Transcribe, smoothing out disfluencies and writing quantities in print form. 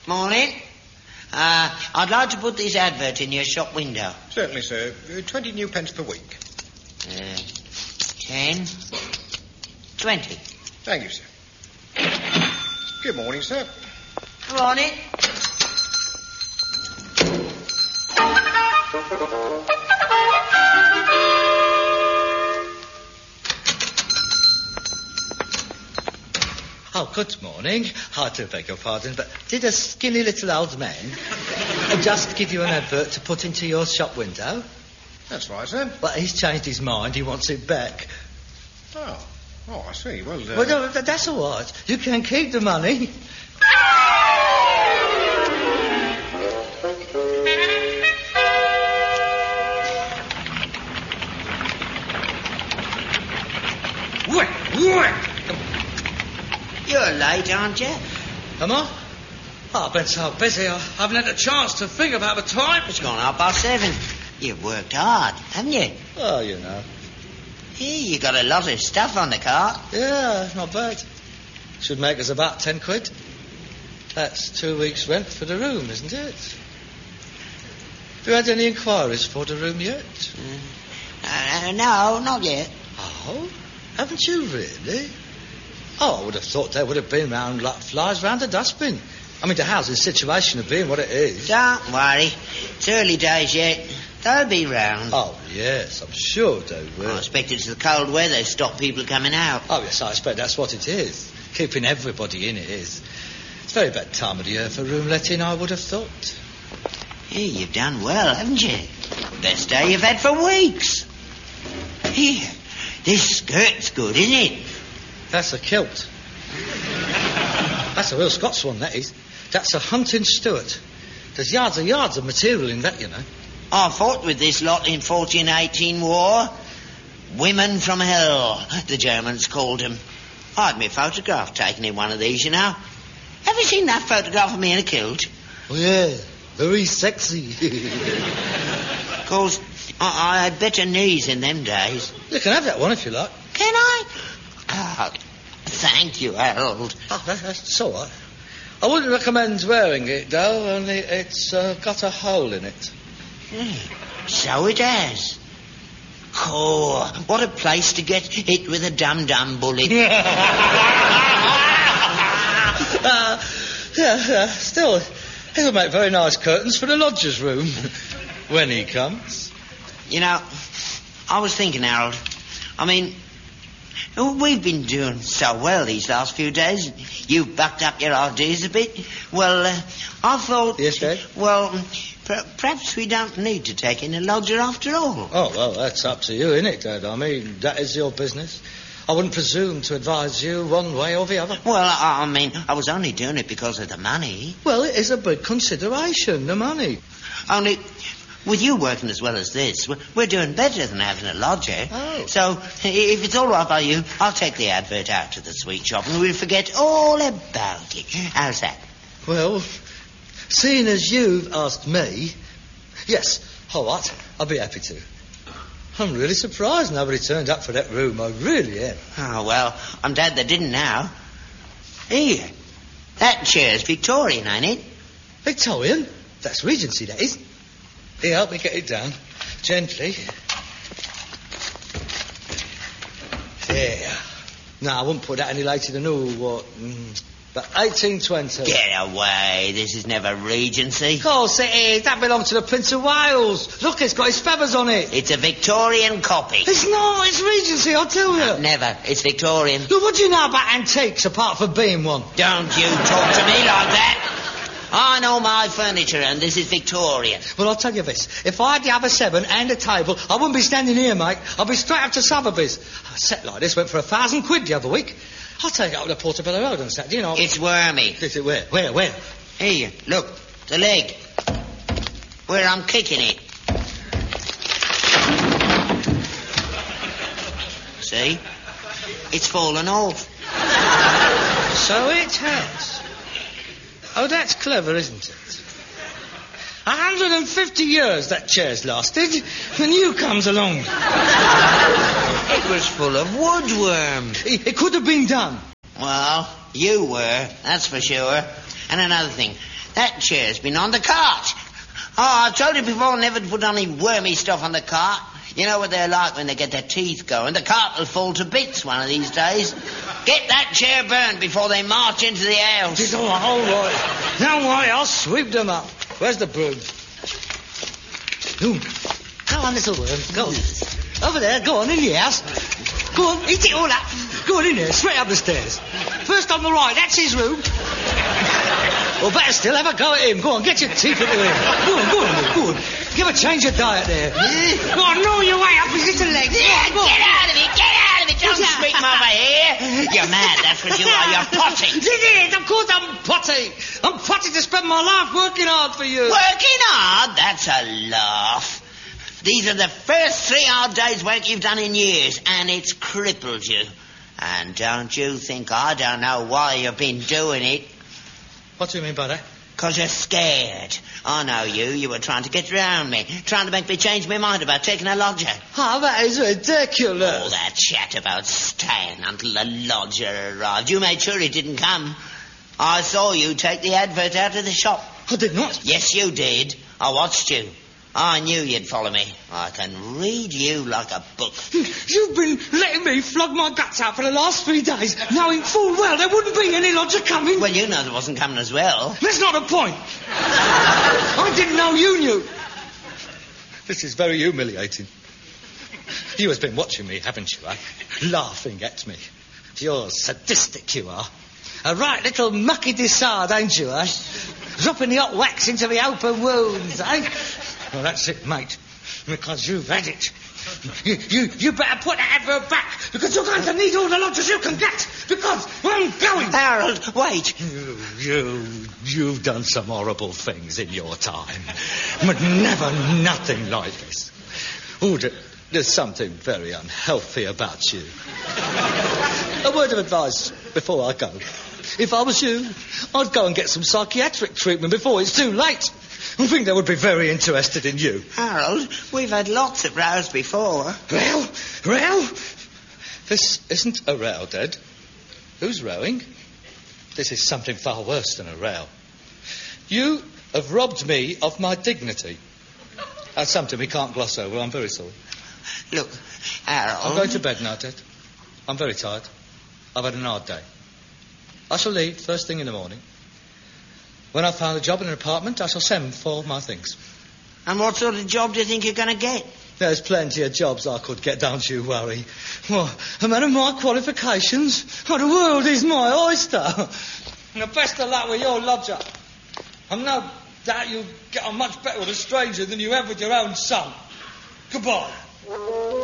Morning. I'd like to put this advert in your shop window. Certainly, sir. 20 new pence per week. 10, 20. Thank you, sir. Good morning, sir. Morning. Oh, good morning. I do beg your pardon, but did a skinny little old man just give you an advert to put into your shop window? That's right, sir. Well, he's changed his mind. He wants it back. Oh, I see. Well, Well, no, that's all right. You can keep the money. You're late, aren't you? Am I? Oh, I've been so busy I haven't had a chance to think about the time. It's gone 7:30. You've worked hard, haven't you? Oh, you know. Here, you got a lot of stuff on the cart. Yeah, not bad. Should make us about 10 quid. That's 2 weeks' rent for the room, isn't it? Have you had any inquiries for the room yet? No, not yet. Oh, haven't you really? Oh, I would have thought they would have been round like flies round a dustbin. I mean, the house's situation of being what it is. Don't worry. It's early days yet. They'll be round. Oh, yes, I'm sure they will. I expect it's the cold weather stop people coming out. Oh, yes, I expect that's what it is. Keeping everybody in it is. It's a very bad time of the year for room letting, I would have thought. Yeah, you've done well, haven't you? Best day you've had for weeks. Here, this skirt's good, isn't it? That's a kilt. That's a real Scots one, that is. That's a hunting Stuart. There's yards of material in that, you know. I fought with this lot in 1418 war. Women from hell, the Germans called them. I had my photograph taken in one of these, you know. Have you seen that photograph of me in a kilt? Oh, yeah. Very sexy. Of course, I had better knees in them days. You can have that one if you like. Can I? Oh, thank you, Harold. Oh, that's all right. I wouldn't recommend wearing it, though, only it's got a hole in it. So it has. Oh, what a place to get hit with a dum-dum bullet. Still, it'll make very nice curtains for the lodger's room when he comes. You know, I was thinking, Harold, I mean, we've been doing so well these last few days. You've bucked up your ideas a bit. Well, I thought... Yes, Dad? Well, perhaps we don't need to take in a lodger after all. Oh, well, that's up to you, innit, Dad? I mean, that is your business. I wouldn't presume to advise you one way or the other. Well, I mean, I was only doing it because of the money. Well, it is a big consideration, the money. Only... with you working as well as this, we're doing better than having a lodger. Oh. So, if it's all right by you, I'll take the advert out to the sweet shop and we'll forget all about it. How's that? Well, seeing as you've asked me, yes, all right, I'll be happy to. I'm really surprised nobody turned up for that room. I really am. Oh, well, I'm glad they didn't now. Here, that chair's Victorian, ain't it? Victorian? That's Regency, that is. Here, help me get it down. Gently. There. No, I wouldn't put that any later than, but 1820. Get away. This is never Regency. Of course it is. That belonged to the Prince of Wales. Look, it's got his feathers on it. It's a Victorian copy. It's not. It's Regency, I'll tell you. Never. It's Victorian. Look, what do you know about antiques apart from being one? Don't you talk to me like that. I know my furniture, and this is Victorian. Well, I'll tell you this. If I had the other 7 and a table, I wouldn't be standing here, mate. I'd be straight up to Sotheby's. A set like this went for 1,000 quid the other week. I'll take it up to Portobello Road on Saturday, you know. It's wormy. Is it where? Where? Here, look. The leg. Where I'm kicking it. See? It's fallen off. So it has. Oh, that's clever, isn't it? 150 years that chair's lasted, and you comes along. It was full of woodworm. It could have been done. Well, You were, that's for sure. And another thing, that chair's been on the cart. Oh, I've told you before never to put any wormy stuff on the cart. You know what they're like when they get their teeth going. The cart will fall to bits one of these days. Get that chair burned before they march into the house. It's all right. Don't worry, I'll sweep them up. Where's the broom? Ooh. Go on, little worm. Go on. Over there, go on, in the house. Go on, eat it all up. Go on in there, straight up the stairs. First on the right, that's his room. Or better still, have a go at him. Go on, get your teeth into him. Go on. Give a change of diet there. Go on, gnaw your way up his little legs. Yeah, get out of it. Don't sweep him over here. You're mad, that's what you are. You're potty. It is, of course I'm potty. I'm potty to spend my life working hard for you. Working hard? That's a laugh. These are the first 3 hard days' work you've done in years, and it's crippled you. And don't you think I don't know why you've been doing it? What do you mean by that? 'Cause you're scared. I know you. You were trying to get round me. Trying to make me change my mind about taking a lodger. Oh, that is ridiculous. All that chat about staying until the lodger arrived. You made sure he didn't come. I saw you take the advert out of the shop. I did not. Yes, you did. I watched you. I knew you'd follow me. I can read you like a book. You've been letting me flog my guts out for the last 3 days, knowing full well there wouldn't be any lodger coming. Well, you know there wasn't coming as well. That's not the point. I didn't know you knew. This is very humiliating. You has been watching me, haven't you, eh? Laughing at me. You're sadistic, you are. A right little mucky dissard, ain't you, eh? Dropping the hot wax into the open wounds, eh? Well, that's it, mate. Because you've had it. You better put that advert back, because you're going to need all the lodgers you can get, because I'm going. Harold, wait. You've done some horrible things in your time, but never nothing like this. Oh, there's something very unhealthy about you. A word of advice before I go. If I was you, I'd go and get some psychiatric treatment before it's too late. I think they would be very interested in you. Harold, we've had lots of rows before. Row? This isn't a row, Dad. Who's rowing? This is something far worse than a row. You have robbed me of my dignity. That's something we can't gloss over. I'm very sorry. Look, Harold... I'm going to bed now, Dad. I'm very tired. I've had an hard day. I shall leave first thing in the morning. When I've found a job in an apartment, I shall send for my things. And what sort of job do you think you're going to get? There's plenty of jobs I could get, don't you worry. Well, a man of my qualifications, the world is my oyster. And the best of luck with your lodger. I've no doubt you'll get on much better with a stranger than you have with your own son. Goodbye.